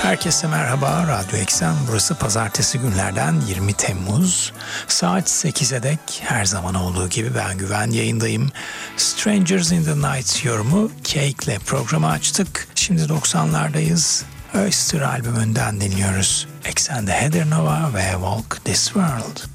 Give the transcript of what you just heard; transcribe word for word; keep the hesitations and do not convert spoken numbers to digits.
Herkese merhaba, Radyo Eksen. Burası pazartesi günlerden yirmi Temmuz. Saat sekize dek her zaman olduğu gibi ben Güven yayındayım. Strangers in the Night yorumu Cake ile programı açtık. Şimdi doksanlardayız. Oyster albümünden dinliyoruz. Eksende Heather Nova ve Walk This World.